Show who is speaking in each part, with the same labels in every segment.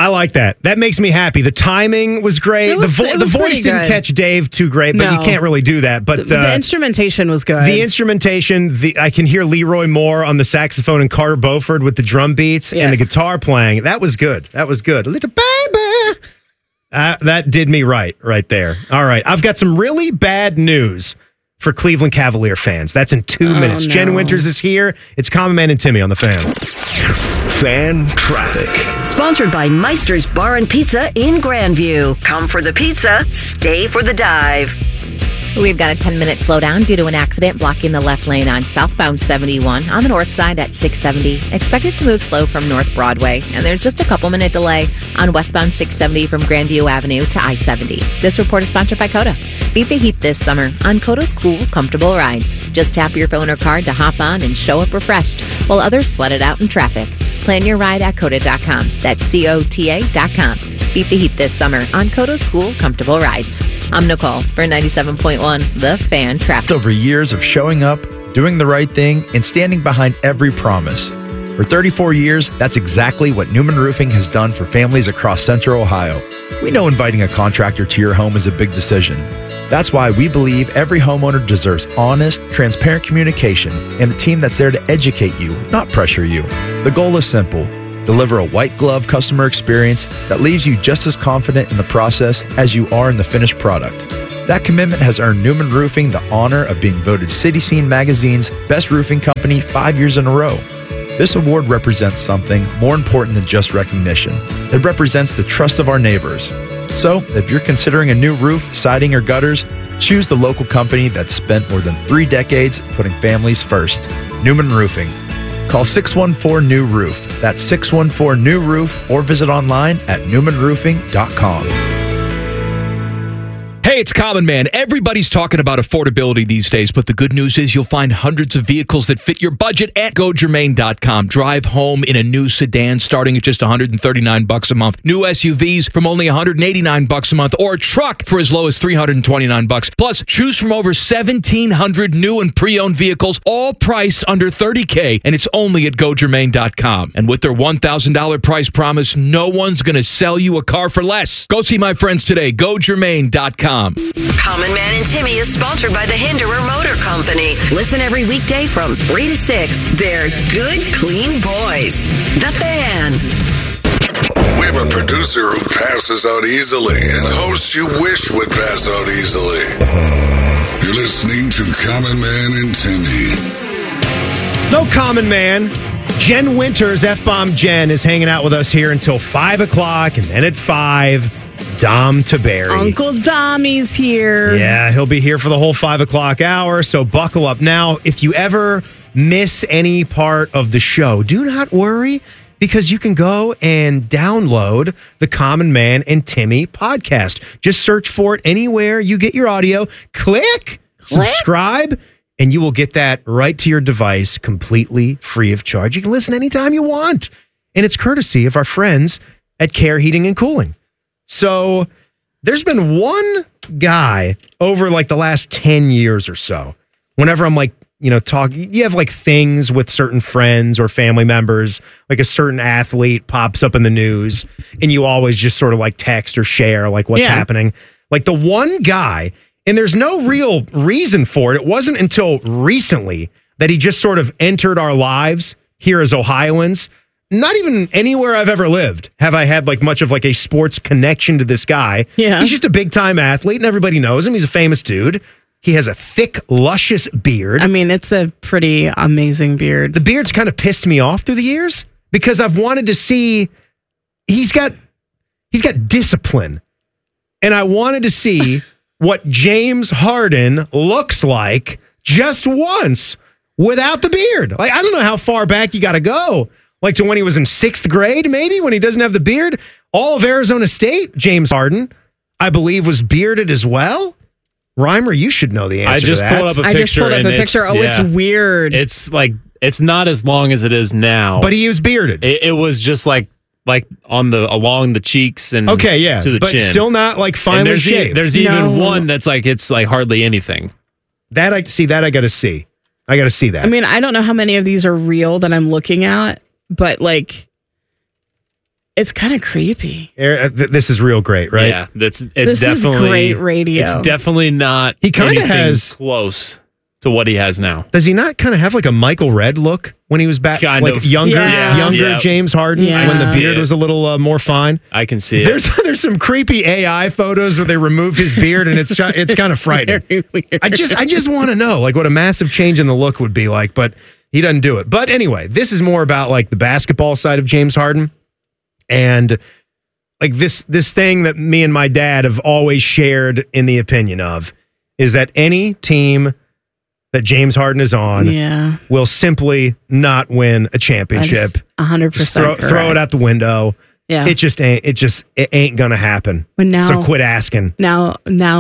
Speaker 1: I like that. That makes me happy. The timing was great. The voice didn't catch Dave too great, but you can't really do that. But
Speaker 2: the instrumentation was good.
Speaker 1: The instrumentation, I can hear Leroy Moore on the saxophone and Carter Beauford with the drum beats and the guitar playing. That was good. Little baby. That did me right there. All right. I've got some really bad news for Cleveland Cavalier fans. That's in 2 minutes.
Speaker 2: No.
Speaker 1: Jen Winters is here. It's Common Man and Timmy on the Fan.
Speaker 3: Fan Traffic.
Speaker 4: Sponsored by Meister's Bar and Pizza in Grandview. Come for the pizza, stay for the dive.
Speaker 5: We've got a 10-minute slowdown due to an accident blocking the left lane on southbound 71 on the north side at 670. Expected to move slow from North Broadway. And there's just a couple-minute delay on westbound 670 from Grandview Avenue to I-70. This report is sponsored by Coda. Beat the heat this summer on Coda's cool, comfortable rides. Just tap your phone or card to hop on and show up refreshed while others sweat it out in traffic. Plan your ride at Coda.com. That's COTA.com. Beat the heat this summer on Coda's cool, comfortable rides. I'm Nicole for 97.1 The Fan Traffic.
Speaker 6: Over years of showing up, doing the right thing, and standing behind every promise. For 34 years, that's exactly what Newman Roofing has done for families across Central Ohio. We know inviting a contractor to your home is a big decision. That's why we believe every homeowner deserves honest, transparent communication and a team that's there to educate you, not pressure you. The goal is simple. Deliver a white glove customer experience that leaves you just as confident in the process as you are in the finished product. That commitment has earned Newman Roofing the honor of being voted City Scene Magazine's Best Roofing Company 5 years in a row. This award represents something more important than just recognition. It represents the trust of our neighbors. So, if you're considering a new roof, siding, or gutters, choose the local company that's spent more than 3 decades putting families first. Newman Roofing. Call 614-NEW-ROOF. That's 614-NEW-ROOF or visit online at newmanroofing.com.
Speaker 7: Hey, it's Common Man. Everybody's talking about affordability these days, but the good news is you'll find hundreds of vehicles that fit your budget at GoGermain.com. Drive home in a new sedan starting at just $139 a month. New SUVs from only $189 a month, or a truck for as low as $329. Plus, choose from over 1,700 new and pre-owned vehicles, all priced under $30K, and it's only at GoGermain.com. And with their $1,000 price promise, no one's going to sell you a car for less. Go see my friends today. GoGermain.com.
Speaker 4: Common Man and Timmy is sponsored by the Hinderer Motor Company. Listen every weekday from 3 to 6. They're good, clean boys. The Fan.
Speaker 8: We have a producer who passes out easily and hosts you wish would pass out easily. You're listening to Common Man and Timmy.
Speaker 1: No Common Man. Jen Winters, F-Bomb Jen, is hanging out with us here until 5 o'clock, and then at 5... Dom Taberry.
Speaker 2: Uncle Dommy's here.
Speaker 1: Yeah, he'll be here for the whole 5 o'clock hour, so buckle up. Now, if you ever miss any part of the show, do not worry, because you can go and download the Common Man and Timmy podcast. Just search for it anywhere you get your audio. Click, subscribe, and you will get that right to your device completely free of charge. You can listen anytime you want, and it's courtesy of our friends at Care Heating and Cooling. So there's been one guy over like the last 10 years or so, whenever I'm like, you have like things with certain friends or family members, like a certain athlete pops up in the news and you always just sort of like text or share like what's happening. Like the one guy, and there's no real reason for it. It wasn't until recently that he just sort of entered our lives here as Ohioans. Not even anywhere I've ever lived have I had like much of like a sports connection to this guy.
Speaker 2: Yeah.
Speaker 1: He's just a big time athlete and everybody knows him. He's a famous dude. He has a thick, luscious beard.
Speaker 2: I mean, it's a pretty amazing beard.
Speaker 1: The beard's kind of pissed me off through the years because I've wanted to see he's got discipline. And I wanted to see what James Harden looks like just once without the beard. Like, I don't know how far back you got to go. Like to when he was in 6th grade, maybe, when he doesn't have the beard. All of Arizona State, James Harden, I believe, was bearded as well. Reimer, you should know the answer to that.
Speaker 2: I just pulled up a picture. Oh, it's weird.
Speaker 9: It's like, it's not as long as it is now.
Speaker 1: But he was bearded.
Speaker 9: It was just like on along the cheeks and to the
Speaker 1: but
Speaker 9: chin.
Speaker 1: Still not like finely shaved.
Speaker 9: There's even one that's like, it's like hardly anything.
Speaker 1: I got to see. I got to see that.
Speaker 2: I mean, I don't know how many of these are real that I'm looking at. But like, It's kind of creepy.
Speaker 1: This is real great, right?
Speaker 9: Yeah, it's
Speaker 2: this
Speaker 9: definitely
Speaker 2: is great radio.
Speaker 9: It's definitely not.
Speaker 1: He kind of has
Speaker 9: close to what he has now.
Speaker 1: Does he not kind of have like a Michael Redd look when he was back,
Speaker 9: kind
Speaker 1: like
Speaker 9: of.
Speaker 1: younger James Harden when the beard was a little more fine?
Speaker 9: I can see
Speaker 1: it. There's some creepy AI photos where they remove his beard and it's kind of frightening.
Speaker 2: Very weird.
Speaker 1: I just want to know like what a massive change in the look would be like, but he doesn't do it. But anyway, this is more about like the basketball side of James Harden and like this thing that me and my dad have always shared in the opinion of is that any team that James Harden is on will simply not win a championship.
Speaker 2: 100%
Speaker 1: throw it out the window.
Speaker 2: Yeah.
Speaker 1: It ain't gonna happen.
Speaker 2: But now,
Speaker 1: so quit asking.
Speaker 2: Now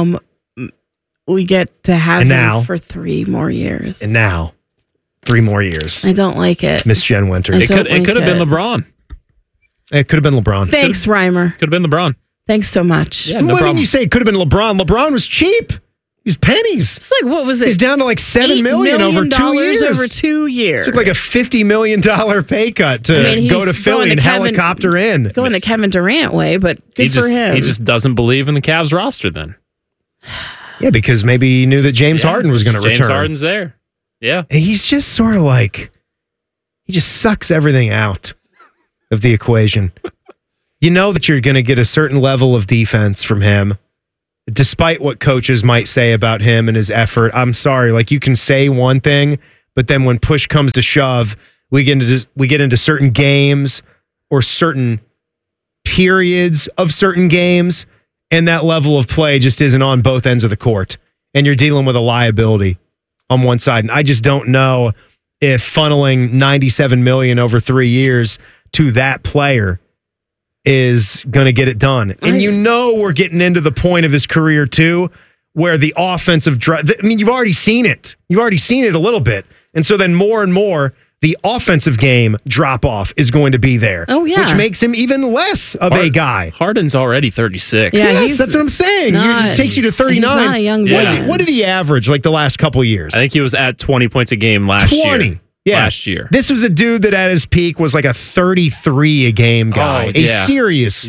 Speaker 2: we get to have him for 3 more years.
Speaker 1: And now 3 more years.
Speaker 2: I don't like it.
Speaker 1: Miss Jen Winter.
Speaker 9: It could have been LeBron.
Speaker 1: It could have been LeBron.
Speaker 2: Thanks, Reimer.
Speaker 9: Could have been LeBron.
Speaker 2: Thanks so much.
Speaker 9: Yeah, no
Speaker 1: what
Speaker 9: problem.
Speaker 1: do you say it could have been LeBron? LeBron was cheap. He's pennies.
Speaker 2: It's like, what was it?
Speaker 1: He's down to like $7 million over 2 years.
Speaker 2: Over 2 years.
Speaker 1: Took like a $50 million pay cut to go to Philly and helicopter in.
Speaker 2: Going the Kevin Durant way, but good for him.
Speaker 9: He just doesn't believe in the Cavs roster then.
Speaker 1: Yeah, because maybe he knew that James Harden was going to return.
Speaker 9: James Harden's there. Yeah.
Speaker 1: And he's just sort of like, he just sucks everything out of the equation. You know that you're going to get a certain level of defense from him. Despite what coaches might say about him and his effort, I'm sorry. Like you can say one thing, but then when push comes to shove, we get into certain games or certain periods of certain games, and that level of play just isn't on both ends of the court, and you're dealing with a liability on one side. And I just don't know if funneling $97 million over 3 years to that player is going to get it done. And we're getting into the point of his career too, where the offensive drive, I mean, you've already seen it. You've already seen it a little bit. And so then more and more, the offensive game drop off is going to be there.
Speaker 2: Oh, yeah.
Speaker 1: Which makes him even less of a guy.
Speaker 9: Harden's already 36.
Speaker 2: Yeah,
Speaker 1: yes, that's what I'm saying. It just takes you to 39.
Speaker 2: He's not a young man.
Speaker 1: What did he average like the last couple of years?
Speaker 9: I think he was at 20 points a game last year. Last year.
Speaker 1: This was a dude that at his peak was like a 33 a game guy. Serious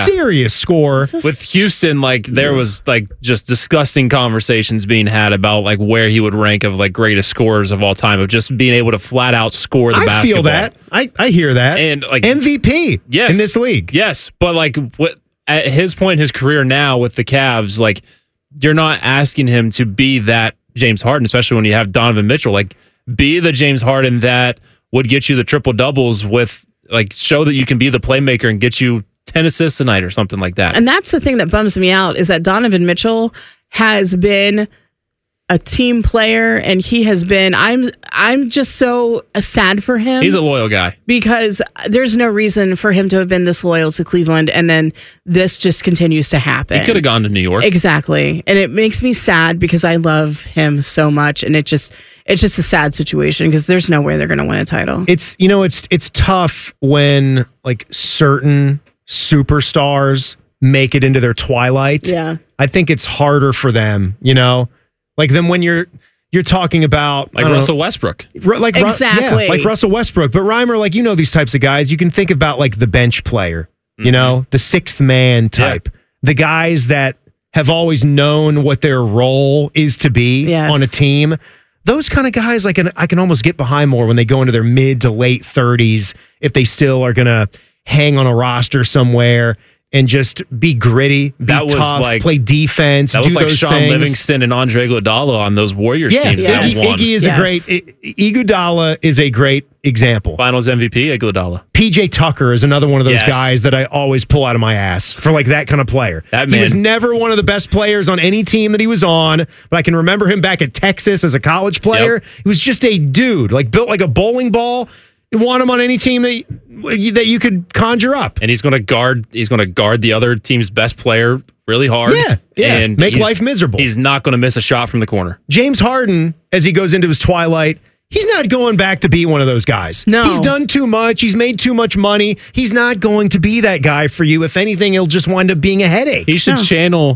Speaker 1: scorer.
Speaker 9: With Houston, like there was like just disgusting conversations being had about like where he would rank of like greatest scorers of all time, of just being able to flat out score the basketball.
Speaker 1: I feel that. I hear that.
Speaker 9: And like
Speaker 1: MVP in this league.
Speaker 9: Yes. But like at his point in his career now with the Cavs, like you're not asking him to be that James Harden, especially when you have Donovan Mitchell. Like be the James Harden that would get you the triple doubles with like show that you can be the playmaker and get you 10 assists a night or something like that.
Speaker 2: And that's the thing that bums me out is that Donovan Mitchell has been a team player and he has been I'm just so sad for him.
Speaker 9: He's a loyal guy.
Speaker 2: Because there's no reason for him to have been this loyal to Cleveland and then this just continues to happen.
Speaker 9: He could have gone to New York.
Speaker 2: Exactly. And it makes me sad because I love him so much and it's just a sad situation because there's no way they're going to win a title.
Speaker 1: It's tough when like certain superstars make it into their twilight.
Speaker 2: Yeah.
Speaker 1: I think it's harder for them, like then when you're talking about
Speaker 9: like Russell Westbrook.
Speaker 1: Like
Speaker 2: exactly.
Speaker 1: Like Russell Westbrook. But Reimer, like these types of guys, you can think about like the bench player, the sixth man type. Yeah. The guys that have always known what their role is to be on a team. Those kind of guys I can almost get behind more when they go into their mid to late 30s if they still are going to hang on a roster somewhere and just be gritty, be tough, play defense,
Speaker 9: that was
Speaker 1: do
Speaker 9: like
Speaker 1: those
Speaker 9: Sean
Speaker 1: things.
Speaker 9: Livingston and Andre Iguodala on those Warriors teams.
Speaker 1: Yeah, Iggy is a great. Iguodala is a great example.
Speaker 9: Finals MVP, Iguodala.
Speaker 1: PJ Tucker is another one of those guys that I always pull out of my ass for like that kind of player.
Speaker 9: That man,
Speaker 1: he was never one of the best players on any team that he was on, but I can remember him back at Texas as a college player. Yep. He was just a dude, like built like a bowling ball. You want him on any team that you could conjure up,
Speaker 9: and he's going to guard the other team's best player really hard.
Speaker 1: Yeah,
Speaker 9: and
Speaker 1: make life miserable.
Speaker 9: He's not going to miss a shot from the corner.
Speaker 1: James Harden, as he goes into his twilight, he's not going back to be one of those guys.
Speaker 2: No,
Speaker 1: he's done too much. He's made too much money. He's not going to be that guy for you. If anything, he'll just wind up being a headache.
Speaker 9: He should channel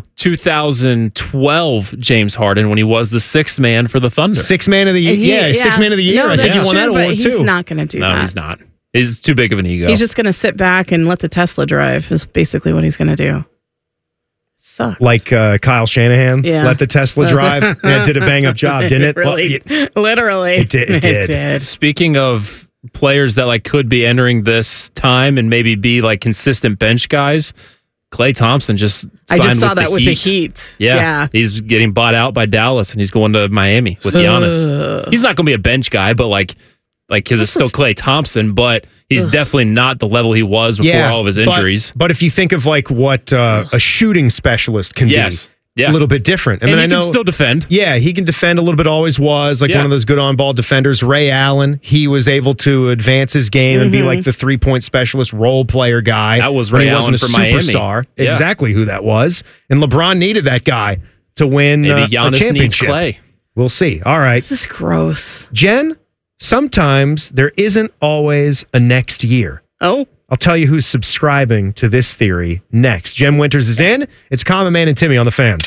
Speaker 9: 2012 James Harden when he was the sixth man for the Thunder.
Speaker 1: Sixth man of the year. Sixth man of the year.
Speaker 2: No,
Speaker 1: I think he won that award too.
Speaker 2: He's not going to do that.
Speaker 9: No, he's not. He's too big of an ego.
Speaker 2: He's just going to sit back and let the Tesla drive is basically what he's going to do. Sucks.
Speaker 1: Like Kyle Shanahan, let the Tesla drive. And it did a bang-up job, didn't it?
Speaker 2: Really, literally.
Speaker 1: It did.
Speaker 9: Speaking of players that like could be entering this time and maybe be like consistent bench guys, Klay Thompson just signed
Speaker 2: I just saw
Speaker 9: with
Speaker 2: that
Speaker 9: the
Speaker 2: with
Speaker 9: Heat.
Speaker 2: the Heat.
Speaker 9: Yeah. He's getting bought out by Dallas and he's going to Miami with Giannis. He's not going to be a bench guy, but like because it's still Klay Thompson, but he's definitely not the level he was before all of his injuries.
Speaker 1: But if you think of like what a shooting specialist can be, a little bit different. I mean,
Speaker 9: I know he can still defend.
Speaker 1: Yeah, he can defend a little bit. Always was like one of those good on-ball defenders. Ray Allen, he was able to advance his game and be like the 3-point specialist, role player guy.
Speaker 9: That was
Speaker 1: when
Speaker 9: Ray
Speaker 1: he
Speaker 9: Allen
Speaker 1: wasn't
Speaker 9: for
Speaker 1: a
Speaker 9: Miami.
Speaker 1: superstar.
Speaker 9: Yeah.
Speaker 1: Exactly who that was. And LeBron needed that guy to win
Speaker 9: Maybe
Speaker 1: a
Speaker 9: Giannis needs
Speaker 1: championship.
Speaker 9: Klay.
Speaker 1: We'll see. All right,
Speaker 2: This is gross.
Speaker 1: Jen. Sometimes there isn't always a next year.
Speaker 2: Oh.
Speaker 1: I'll tell you who's subscribing to this theory next. Jen Winters is in. It's Common Man and Timmy on the Fan.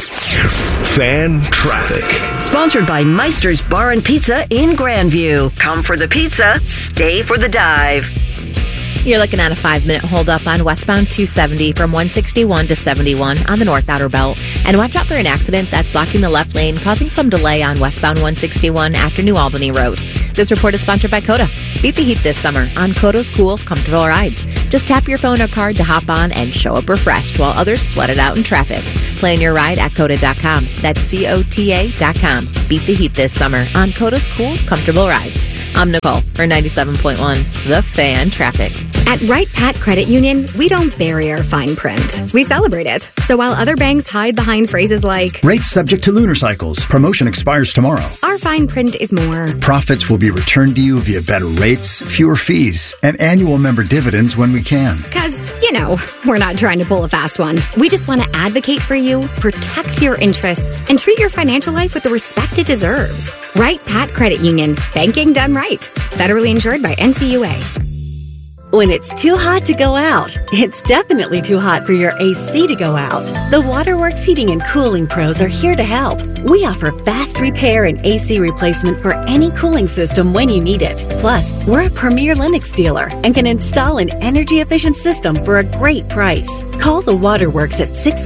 Speaker 3: Fan traffic.
Speaker 4: Sponsored by Meister's Bar and Pizza in Grandview. Come for the pizza, stay for the dive.
Speaker 5: You're looking at a 5-minute holdup on westbound 270 from 161 to 71 on the North Outer Belt. And watch out for an accident that's blocking the left lane, causing some delay on westbound 161 after New Albany Road. This report is sponsored by Coda. Beat the heat this summer on Coda's cool, comfortable rides. Just tap your phone or card to hop on and show up refreshed while others sweat it out in traffic. Plan your ride at Coda.com. That's COTA.com. Beat the heat this summer on Coda's cool, comfortable rides. I'm Nicole for 97.1 The Fan Traffic.
Speaker 10: At Wright Pat Credit Union, we don't bury our fine print. We celebrate it. So while other banks hide behind phrases like,
Speaker 11: rates subject to lunar cycles, promotion expires tomorrow,
Speaker 10: our fine print is more.
Speaker 11: Profits will be returned to you via better rates, fewer fees, and annual member dividends when we can.
Speaker 10: Because, we're not trying to pull a fast one. We just want to advocate for you, protect your interests, and treat your financial life with the respect it deserves. Wright Pat Credit Union. Banking done right. Federally insured by NCUA.
Speaker 12: When it's too hot to go out, it's definitely too hot for your AC to go out. The Waterworks Heating and Cooling Pros are here to help. We offer fast repair and AC replacement for any cooling system when you need it. Plus, we're a premier Lennox dealer and can install an energy-efficient system for a great price. Call the Waterworks at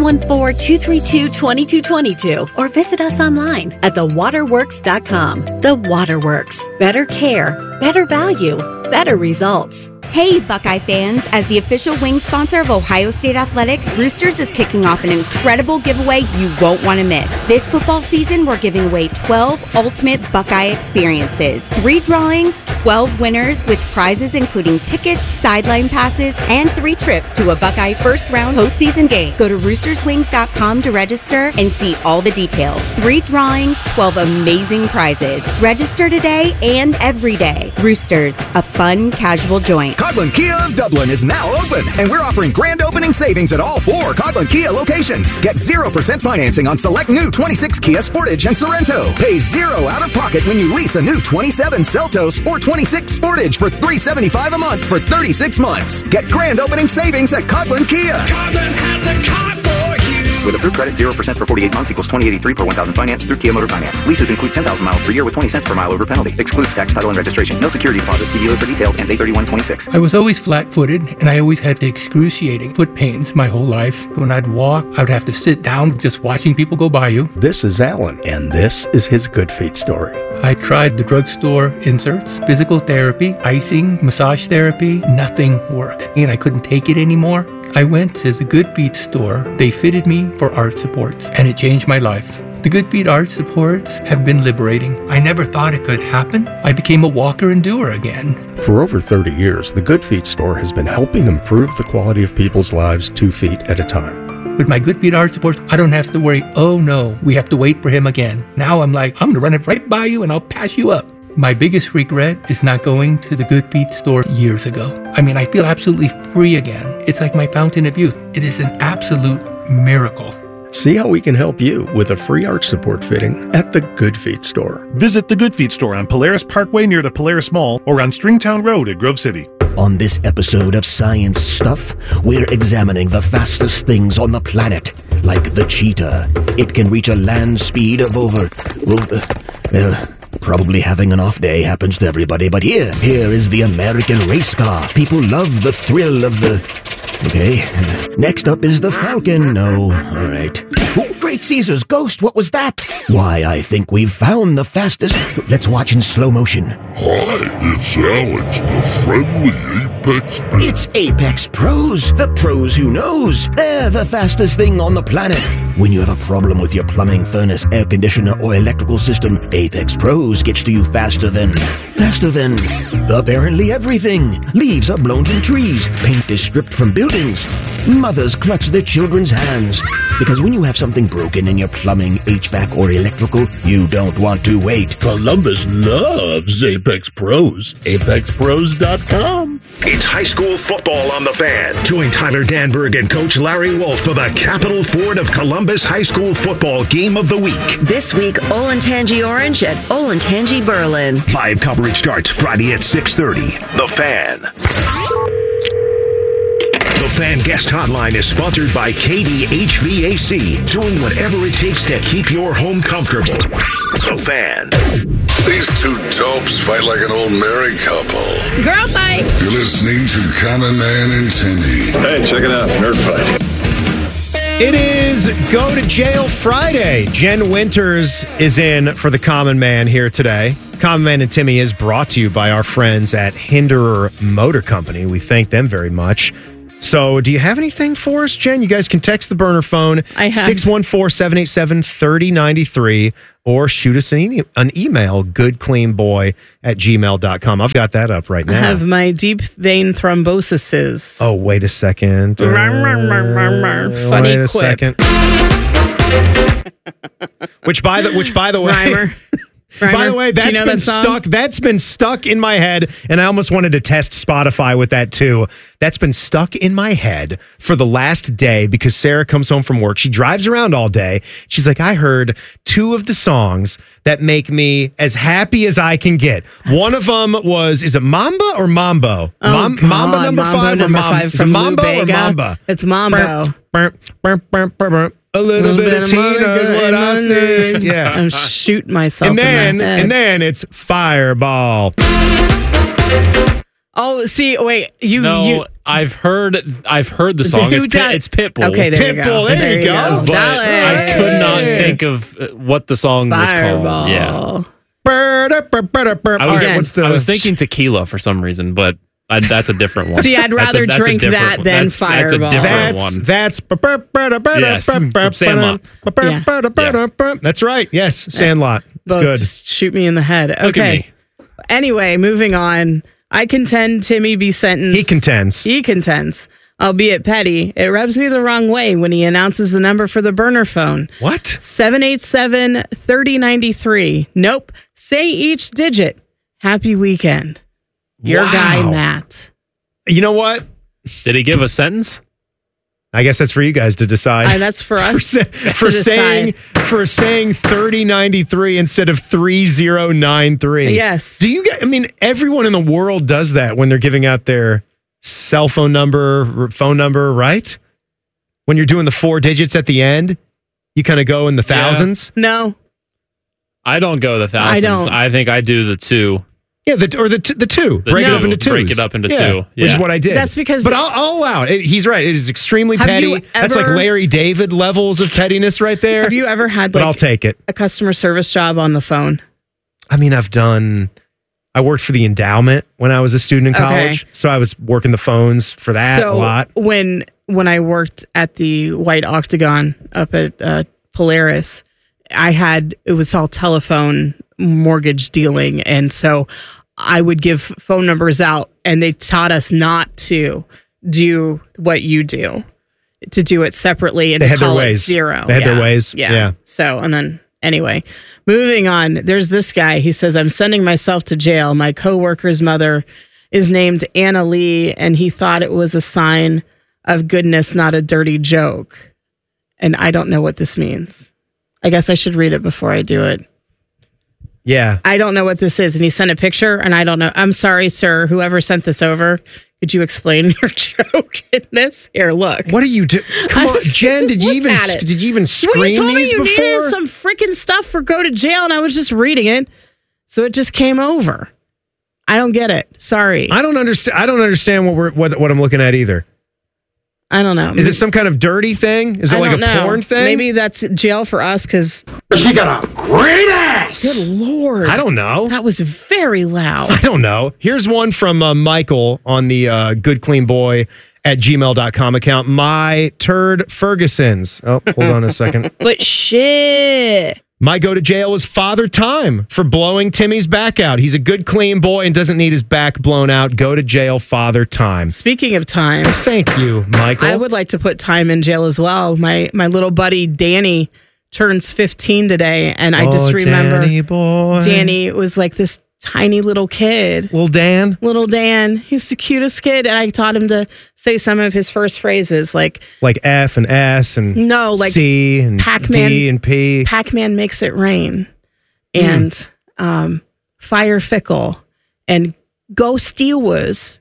Speaker 12: 614-232-2222 or visit us online at thewaterworks.com. The Waterworks. Better care, better value, better results.
Speaker 13: Hey, Buckeye fans! As the official wing sponsor of Ohio State Athletics, Roosters is kicking off an incredible giveaway you won't want to miss. This football season, we're giving away 12 ultimate Buckeye experiences. 3 drawings, 12 winners with prizes including tickets, sideline passes, and 3 trips to a Buckeye first-round postseason game. Go to roosterswings.com to register and see all the details. 3 drawings, 12 amazing prizes. Register today and every day. Roosters, a fun, casual joint.
Speaker 14: Coghlan Kia of Dublin is now open, and we're offering grand opening savings at all 4 Coghlan Kia locations. Get 0% financing on select new 26 Kia Sportage and Sorrento. Pay 0 out of pocket when you lease a new 27 Seltos or 26 Sportage for $375 a month for 36 months. Get grand opening savings at Coghlan Kia.
Speaker 3: Coghlan has the car for you.
Speaker 15: With approved credit, 0% for 48 months equals $20.83 per 1,000 finance through Kia Motor Finance. Leases include 10,000 miles per year with 20 cents per mile over penalty. Excludes tax, title, and registration. No security deposit. See dealer for details. Ends 8/31/26.
Speaker 16: I was always flat-footed, and I always had the excruciating foot pains my whole life. When I'd walk, I would have to sit down just watching people go by you.
Speaker 17: This is Alan, and this is his Good Feet story.
Speaker 16: I tried the drugstore inserts, physical therapy, icing, massage therapy. Nothing worked, and I couldn't take it anymore. I went to the Good Feet store. They fitted me for arch supports, and it changed my life. The Good Feet arch supports have been liberating. I never thought it could happen. I became a walker and doer again.
Speaker 17: For over 30 years, the Good Feet store has been helping improve the quality of people's lives 2 feet at a time.
Speaker 16: With my Good Feet arch supports, I don't have to worry, oh no, we have to wait for him again. Now I'm like, I'm going to run it right by you and I'll pass you up. My biggest regret is not going to the Good Feet store years ago. I mean, I feel absolutely free again. It's like my fountain of youth. It is an absolute miracle.
Speaker 17: See how we can help you with a free arch support fitting at the Good Feet store.
Speaker 18: Visit the Good Feet store on Polaris Parkway near the Polaris Mall or on Stringtown Road at Grove City.
Speaker 19: On this episode of Science Stuff, we're examining the fastest things on the planet, like the cheetah. It can reach a land speed of over probably having an off day. Happens to everybody. But here is the American race car. People love the thrill of the... Okay. Next up is the Falcon. No. All right. Oh, Great Caesar's ghost. What was that? Why, I think we've found the fastest... Let's watch in slow motion.
Speaker 20: Hi, it's Alex, the friendly Apex.
Speaker 19: It's Apex Pros, the pros who knows. They're the fastest thing on the planet. When you have a problem with your plumbing, furnace, air conditioner, or electrical system, Apex Pros gets to you faster than apparently everything. Leaves are blown from trees. Paint is stripped from buildings. Mothers clutch their children's hands. Because when you have something broken in your plumbing, HVAC, or electrical, you don't want to wait.
Speaker 20: Columbus loves Apex Pros. ApexPros.com.
Speaker 3: It's high school football on the Fan. Join Tyler Danberg and Coach Larry Wolf for the Capital Ford of Columbus High School Football Game of the Week.
Speaker 4: This week, Olentangy Orange at Olentangy Berlin.
Speaker 3: Live coverage starts Friday at 6:30. The Fan. The Fan Guest Hotline is sponsored by KD HVAC, doing whatever it takes to keep your home comfortable. The Fan.
Speaker 8: These two dopes fight like an old married couple.
Speaker 2: Girl fight.
Speaker 8: You're listening to Common Man and Timmy.
Speaker 3: Hey, check it out. Nerd Fight.
Speaker 1: It is Go to Jail Friday. Jen Winters is in for the Common Man here today. Common Man and Timmy is brought to you by our friends at Hinderer Motor Company. We thank them very much. So do you have anything for us, Jen? You guys can text the burner phone.
Speaker 2: I have.
Speaker 1: 614-787-3093 or shoot us an email, goodcleanboy@gmail.com. I've got that up right now.
Speaker 2: I have my deep vein thrombosis.
Speaker 1: Oh, wait a second.
Speaker 2: Funny
Speaker 1: wait a
Speaker 2: quip.
Speaker 1: second. which by the way,
Speaker 2: Rhymer.
Speaker 1: By the way,
Speaker 2: Do you
Speaker 1: that's
Speaker 2: know
Speaker 1: been
Speaker 2: that song?
Speaker 1: stuck. That's been stuck in my head, and I almost wanted to test Spotify with that too. That's been stuck in my head for the last day because Sarah comes home from work. She drives around all day. She's like, I heard two of the songs that make me as happy as I can get. One of them was, is it Mamba or Mambo?
Speaker 2: Oh, God.
Speaker 1: Mamba number five or Mambo? Is it
Speaker 2: from
Speaker 1: Mambo
Speaker 2: Lou
Speaker 1: or
Speaker 2: Bega.
Speaker 1: Mamba?
Speaker 2: It's Mambo.
Speaker 1: A little bit of Tina is what I see. Yeah.
Speaker 2: I'm shooting myself
Speaker 1: And then,
Speaker 2: in the head.
Speaker 1: and then it's Fireball.
Speaker 2: Oh, see, wait,
Speaker 9: No, I've heard the song.
Speaker 2: Who
Speaker 9: It's
Speaker 2: does-
Speaker 9: it's Pitbull.
Speaker 2: Okay, there you go.
Speaker 1: Pitbull, there you go.
Speaker 9: But
Speaker 2: Dale.
Speaker 9: I could not think of what the song
Speaker 2: Fireball.
Speaker 9: was called. Yeah.
Speaker 1: All
Speaker 9: I was,
Speaker 1: right, what's the?
Speaker 9: I was thinking Tequila for some reason, but that's a different one.
Speaker 2: See, I'd rather drink that than Fireball.
Speaker 9: That's a different one.
Speaker 1: That's
Speaker 9: Yes, from Sandlot.
Speaker 1: That's right. Yes, Sandlot. It's
Speaker 2: Both
Speaker 1: good.
Speaker 2: just shoot me in the head.
Speaker 9: Look at
Speaker 2: Okay.
Speaker 9: me.
Speaker 2: Anyway, moving on. I contend Timmy be sentenced.
Speaker 1: He contends.
Speaker 2: He contends. Albeit petty, it rubs me the wrong way when he announces the number for the burner phone.
Speaker 1: What?
Speaker 2: 787-3093. Nope. Say each digit. Happy weekend. Your guy,
Speaker 1: Wow.
Speaker 2: Matt.
Speaker 1: You know what?
Speaker 9: Did he give a sentence?
Speaker 1: I guess that's for you guys to decide.
Speaker 2: That's for us
Speaker 1: for
Speaker 2: to
Speaker 1: saying
Speaker 2: decide.
Speaker 1: for saying 3093 instead of 3093.
Speaker 2: Yes.
Speaker 1: Do you get? I mean, everyone in the world does that when they're giving out their cell phone number, phone number, right? When you're doing the 4 digits at the end, you kind of go in the thousands.
Speaker 2: No.
Speaker 9: I don't go the thousands.
Speaker 2: don't.
Speaker 9: I think I do the two.
Speaker 1: Yeah, the two. Break it up into twos.
Speaker 9: Break it up into two.
Speaker 1: Which is
Speaker 9: Yeah.
Speaker 1: what I did.
Speaker 2: That's because-
Speaker 1: But I'll allow it. He's right. It is extremely
Speaker 2: Have
Speaker 1: petty.
Speaker 2: you
Speaker 1: That's like
Speaker 2: ever-
Speaker 1: Larry David levels of pettiness right there.
Speaker 2: Have you ever had
Speaker 1: But I'll take it.
Speaker 2: a customer service job on the phone?
Speaker 1: I mean, I worked for the endowment when I was a student in
Speaker 2: Okay.
Speaker 1: college. So I was working the phones for that a lot.
Speaker 2: When I worked at the White Octagon up at Polaris, it was all telephone mortgage dealing. And so I would give phone numbers out, and they taught us not to do what you do, to do it separately and
Speaker 1: They
Speaker 2: to
Speaker 1: had their
Speaker 2: call it
Speaker 1: ways.
Speaker 2: zero.
Speaker 1: They had their ways. Yeah.
Speaker 2: So, and then anyway, moving on, there's this guy. He says, I'm sending myself to jail. My coworker's mother is named Anna Lee, and he thought it was a sign of goodness, not a dirty joke. And I don't know what this means. I guess I should read it before I do it.
Speaker 1: Yeah.
Speaker 2: I don't know what this is. And he sent a picture, and I don't know. I'm sorry, sir. Whoever sent this over, could you explain your joke in this? Here, look.
Speaker 1: What are you doing? Come on, Jen, did you
Speaker 2: Look
Speaker 1: even
Speaker 2: at it.
Speaker 1: screen
Speaker 2: Well, you told
Speaker 1: these
Speaker 2: me you
Speaker 1: before?
Speaker 2: needed some freaking stuff for Go to Jail, and I was just reading it. So it just came over. I don't get it. Sorry.
Speaker 1: I don't understand what I'm looking at either.
Speaker 2: I don't know.
Speaker 1: Is it some kind of dirty thing? Is it like a porn thing?
Speaker 2: Maybe that's jail for us because
Speaker 1: she got a great ass.
Speaker 2: Good Lord.
Speaker 1: I don't know.
Speaker 2: That was very loud.
Speaker 1: I don't know. Here's one from Michael on the goodcleanboy@gmail.com account. My turd Ferguson's. Oh, hold on a second.
Speaker 2: But shit.
Speaker 1: My go to jail is Father Time for blowing Timmy's back out. He's a good, clean boy and doesn't need his back blown out. Go to jail, Father Time.
Speaker 2: Speaking of time.
Speaker 1: Thank you, Michael.
Speaker 2: I would like to put Time in jail as well. My little buddy, Danny, turns 15 today. And I just remember
Speaker 1: Danny boy.
Speaker 2: Danny was like this tiny little kid.
Speaker 1: Little Dan?
Speaker 2: Little Dan. He's the cutest kid. And I taught him to say some of his first phrases like
Speaker 1: F and S and C and
Speaker 2: Pac-Man,
Speaker 1: D and P.
Speaker 2: Pac-Man makes it rain. And Fire Fickle. And Go Steelers.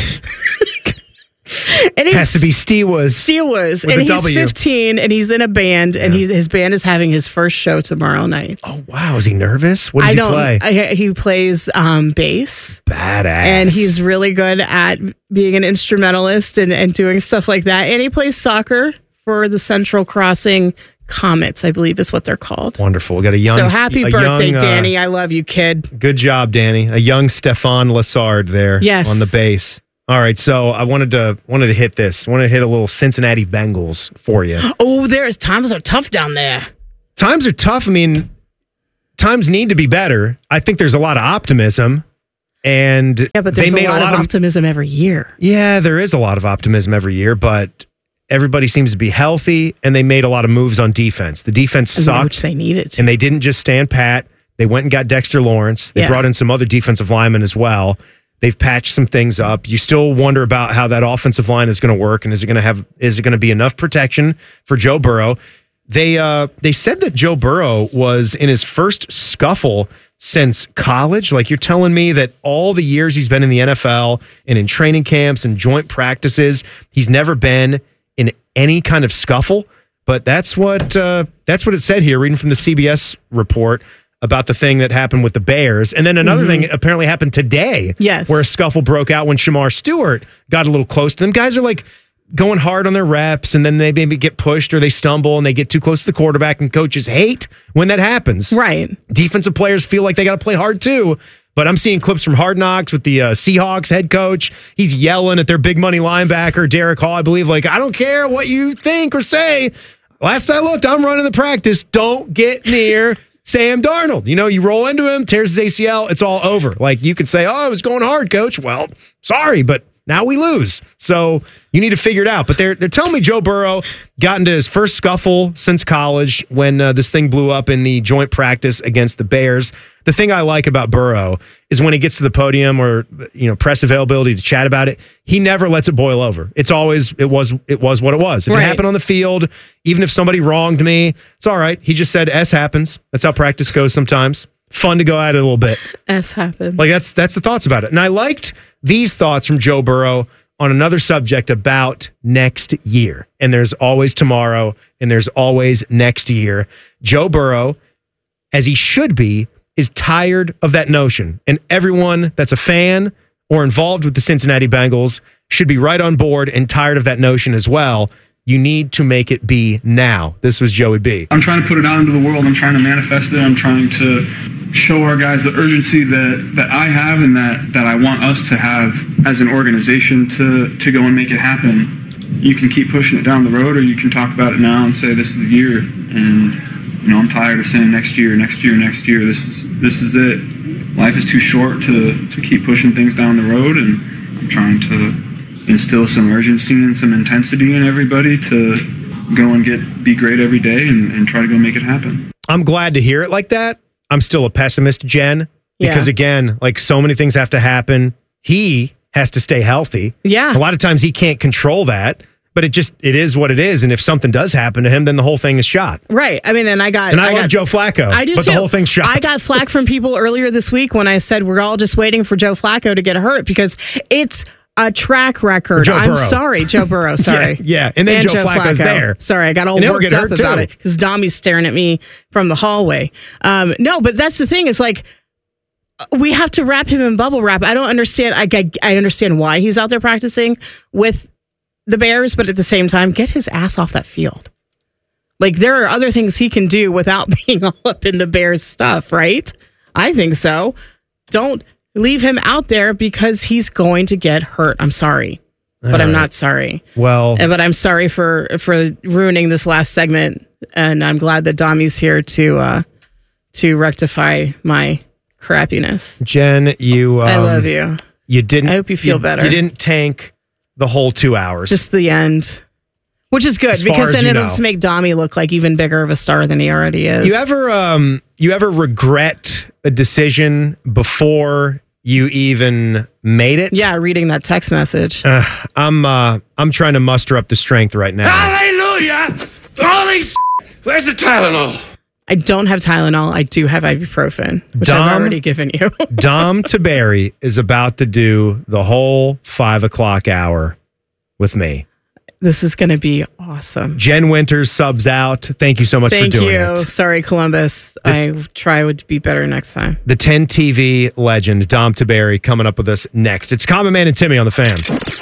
Speaker 2: And
Speaker 1: has to be Steelers.
Speaker 2: Steelers. And he's 15 and he's in a band and his band is having his first show tomorrow night.
Speaker 1: Oh, wow. Is he nervous? What does he play?
Speaker 2: He plays bass.
Speaker 1: Badass.
Speaker 2: And he's really good at being an instrumentalist and doing stuff like that. And he plays soccer for the Central Crossing Comets, I believe is what they're called.
Speaker 1: Wonderful. We got a young...
Speaker 2: So happy birthday, Danny. I love you, kid.
Speaker 1: Good job, Danny. A young Stefan Lassard there on the bass. All right, so I wanted to hit this. I wanted to hit a little Cincinnati Bengals for you.
Speaker 2: Oh, times are tough down there.
Speaker 1: Times are tough. I mean, times need to be better. I think there's a lot of optimism, and
Speaker 2: but there's a lot of optimism every year.
Speaker 1: Yeah, there is a lot of optimism every year, but everybody seems to be healthy, and they made a lot of moves on defense. The defense sucked,
Speaker 2: which they needed to.
Speaker 1: And they didn't just stand pat. They went and got Dexter Lawrence. They brought in some other defensive linemen as well. They've patched some things up. You still wonder about how that offensive line is going to work, and is it going to be enough protection for Joe Burrow? They said that Joe Burrow was in his first scuffle since college. Like, you're telling me that all the years he's been in the NFL and in training camps and joint practices, he's never been in any kind of scuffle. But that's what it said here, reading from the CBS report about the thing that happened with the Bears. And then another thing apparently happened today.
Speaker 2: Yes.
Speaker 1: Where a scuffle broke out when Shamar Stewart got a little close to them. Guys are like going hard on their reps, and then they maybe get pushed or they stumble and they get too close to the quarterback, and coaches hate when that happens.
Speaker 2: Right.
Speaker 1: Defensive players feel like they got to play hard too. But I'm seeing clips from Hard Knocks with the Seahawks head coach. He's yelling at their big money linebacker, Derek Hall, I believe, like, I don't care what you think or say. Last I looked, I'm running the practice. Don't get near Sam Darnold. You know, you roll into him, tears his ACL, it's all over. Like, you can say, oh, I was going hard, coach. Well, sorry, but now we lose. So you need to figure it out. But they're telling me Joe Burrow got into his first scuffle since college when this thing blew up in the joint practice against the Bears. The thing I like about Burrow is when he gets to the podium or, you know, press availability to chat about it, he never lets it boil over. It's always, it was what it was. If it happened on the field, even if somebody wronged me, it's all right. He just said, S happens. That's how practice goes sometimes. Fun to go at it a little bit.
Speaker 2: S happens.
Speaker 1: Like, that's the thoughts about it. And I liked these thoughts from Joe Burrow on another subject about next year. And there's always tomorrow, and there's always next year. Joe Burrow, as he should be, is tired of that notion. And everyone that's a fan or involved with the Cincinnati Bengals should be right on board and tired of that notion as well. You need to make it be now. This was Joey B.
Speaker 21: I'm trying to put it out into the world. I'm trying to manifest it. I'm trying to show our guys the urgency that I have and that I want us to have as an organization to go and make it happen. You can keep pushing it down the road, or you can talk about it now and say this is the year. And you know, I'm tired of saying next year. This is it. Life is too short to keep pushing things down the road, and I'm trying to instill some urgency and some intensity in everybody to go and be great every day and try to go make it happen.
Speaker 1: I'm glad to hear it like that. I'm still a pessimist, Jen, because again, like, so many things have to happen. He has to stay healthy.
Speaker 2: Yeah.
Speaker 1: A lot of times he can't control that. But it is what it is. And if something does happen to him, then the whole thing is shot.
Speaker 2: Right. I mean, I
Speaker 1: love Joe Flacco.
Speaker 2: I do
Speaker 1: but
Speaker 2: too.
Speaker 1: The whole thing's shot.
Speaker 2: I got flack from people earlier this week when I said we're all just waiting for Joe Flacco to get hurt because it's a track record. I'm sorry, Joe Burrow. Sorry.
Speaker 1: yeah. And then Joe Flacco's there.
Speaker 2: Sorry, I got all worked up about it because Dommy's staring at me from the hallway. No, but that's the thing. It's like, we have to wrap him in bubble wrap. I don't understand. I understand why he's out there practicing with the Bears, but at the same time, get his ass off that field. Like, there are other things he can do without being all up in the Bears stuff, right? I think so. Don't leave him out there because he's going to get hurt. I'm sorry. But I'm not sorry.
Speaker 1: Well,
Speaker 2: but I'm sorry for ruining this last segment, and I'm glad that Dami's here to rectify my crappiness.
Speaker 1: Jen, you.
Speaker 2: I love you.
Speaker 1: You didn't.
Speaker 2: I hope you feel better.
Speaker 1: You didn't tank the whole 2 hours.
Speaker 2: Just the end, which is good because then it'll just make Dami look like even bigger of a star than he already is.
Speaker 1: You ever regret a decision before you even made it?
Speaker 2: Yeah, reading that text message.
Speaker 1: I'm trying to muster up the strength right now.
Speaker 6: Hallelujah! Holy where's the Tylenol?
Speaker 2: I don't have Tylenol. I do have ibuprofen, which I've already given you.
Speaker 1: Dom Taberi is about to do the whole 5 o'clock hour with me.
Speaker 2: This is going to be awesome.
Speaker 1: Jen Winters subs out. Thank you so much for doing it.
Speaker 2: Thank you. Sorry, Columbus. I try to be better next time.
Speaker 1: The 10 TV legend, Dom Taberi, coming up with us next. It's Common Man and Timmy on the Fan.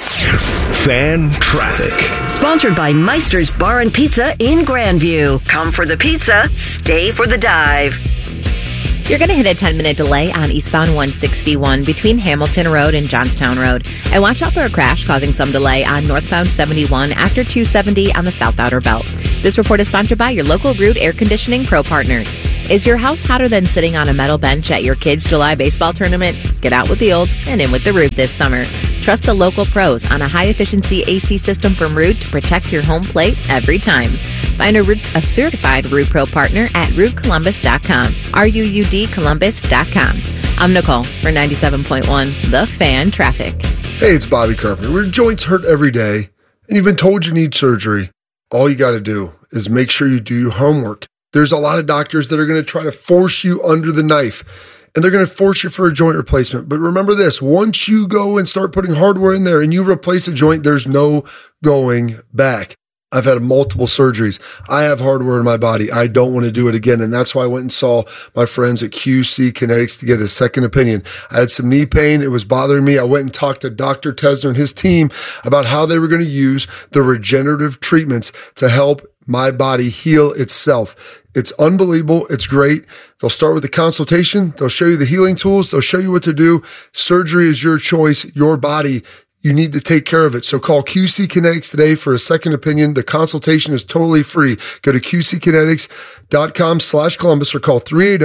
Speaker 3: Fan traffic.
Speaker 4: Sponsored by Meister's Bar and Pizza in Grandview. Come for the pizza, stay for the dive.
Speaker 5: You're going to hit a 10-minute delay on eastbound 161 between Hamilton Road and Johnstown Road. And watch out for a crash causing some delay on northbound 71 after 270 on the South Outer Belt. This report is sponsored by your local Root Air Conditioning Pro Partners. Is your house hotter than sitting on a metal bench at your kids' July baseball tournament? Get out with the old and in with the Root this summer. Trust the local pros on a high-efficiency AC system from Root to protect your home plate every time. Find a certified Root Pro partner at rootcolumbus.com. RUUDcolumbus.com. I'm Nicole for 97.1 The Fan Traffic.
Speaker 22: Hey, it's Bobby Carpenter. When your joints hurt every day and you've been told you need surgery, all you got to do is make sure you do your homework. There's a lot of doctors that are going to try to force you under the knife, and they're going to force you for a joint replacement. But remember this, once you go and start putting hardware in there and you replace a joint, there's no going back. I've had multiple surgeries. I have hardware in my body. I don't want to do it again. And that's why I went and saw my friends at QC Kinetics to get a second opinion. I had some knee pain. It was bothering me. I went and talked to Dr. Tesner and his team about how they were going to use the regenerative treatments to help my body heal itself. It's unbelievable. It's great. They'll start with a consultation. They'll show you the healing tools. They'll show you what to do. Surgery is your choice, your body. You need to take care of it. So call QC Kinetics today for a second opinion. The consultation is totally free. Go to qckinetics.com/Columbus or call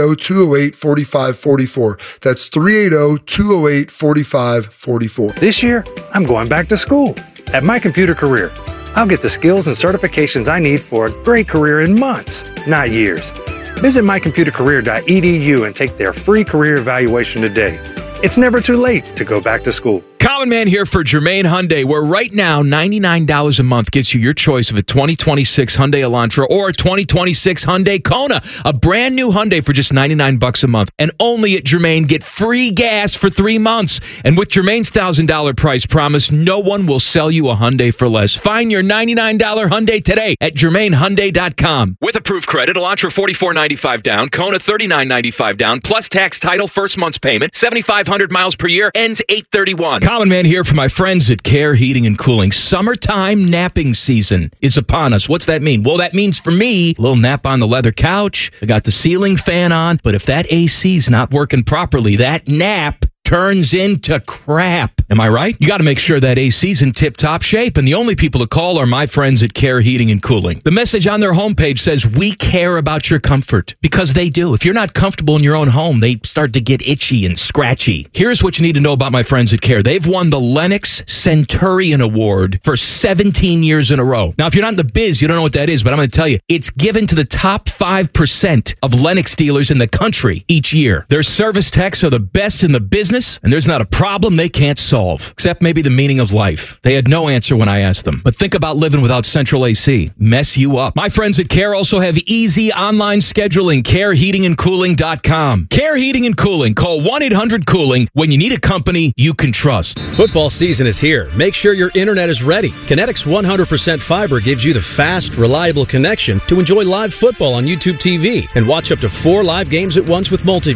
Speaker 22: 380-208-4544. That's 380-208-4544.
Speaker 23: This year, I'm going back to school at My Computer Career. I'll get the skills and certifications I need for a great career in months, not years. Visit mycomputercareer.edu and take their free career evaluation today. It's never too late to go back to school.
Speaker 7: Common Man here for Germain Hyundai, where right now $99 a month gets you your choice of a 2026 Hyundai Elantra or a 2026 Hyundai Kona. A brand new Hyundai for just $99 a month. And only at Germain, get free gas for 3 months. And with Germain's $1,000 price promise, no one will sell you a Hyundai for less. Find your $99 Hyundai today at GermainHyundai.com. With approved credit, Elantra $44.95 down, Kona $39.95 down, plus tax, title, first month's payment, 7,500 miles per year, ends 8/31. Common Man here for my friends at Care Heating and Cooling. Summertime napping season is upon us. What's that mean? Well, that means for me, a little nap on the leather couch. I got the ceiling fan on, but if that AC's not working properly, that nap turns into crap. Am I right? You got to make sure that AC's in tip-top shape, and the only people to call are my friends at Care Heating and Cooling. The message on their homepage says, we care about your comfort, because they do. If you're not comfortable in your own home, they start to get itchy and scratchy. Here's what you need to know about my friends at Care. They've won the Lennox Centurion Award for 17 years in a row. Now, if you're not in the biz, you don't know what that is, but I'm going to tell you, it's given to the top 5% of Lennox dealers in the country each year. Their service techs are the best in the business, and there's not a problem they can't solve, except maybe the meaning of life. They had no answer when I asked them. But think about living without central AC. Mess you up. My friends at Care also have easy online scheduling. CareHeatingandCooling.com. Care Heating and Cooling. Call 1-800-COOLING when you need a company you can trust.
Speaker 24: Football season is here. Make sure your internet is ready. Kinetics 100% fiber gives you the fast, reliable connection to enjoy live football on YouTube TV and watch up to 4 live games at once with Multiview.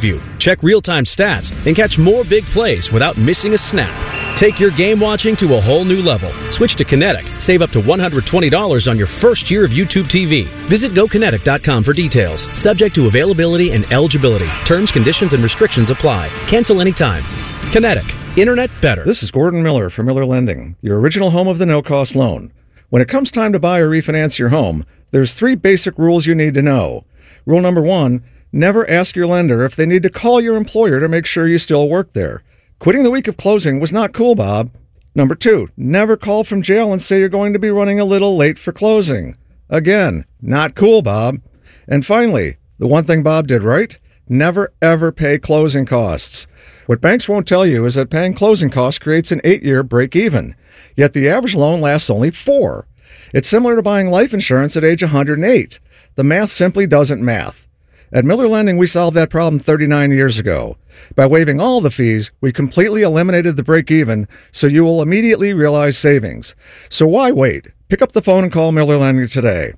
Speaker 24: check real-time stats, and catch more big plays without missing a snap. Take your game watching to a whole new level. Switch to Kinetic. Save up to $120 on your first year of YouTube TV. Visit GoKinetic.com for details. Subject to availability and eligibility. Terms, conditions, and restrictions apply. Cancel anytime. Kinetic. Internet better.
Speaker 10: This is Gordon Miller from Miller Lending, your original home of the no-cost loan. When it comes time to buy or refinance your home, there's 3 basic rules you need to know. Rule number 1, never ask your lender if they need to call your employer to make sure you still work there. Quitting the week of closing was not cool, Bob. Number 2, never call from jail and say you're going to be running a little late for closing. Again, not cool, Bob. And finally, the one thing Bob did right, never ever pay closing costs. What banks won't tell you is that paying closing costs creates an 8-year break even, yet the average loan lasts only 4. It's similar to buying life insurance at age 108. The math simply doesn't math. At Miller Lending, we solved that problem 39 years ago. By waiving all the fees, we completely eliminated the break-even, so you will immediately realize savings. So why wait? Pick up the phone and call Miller Lending today.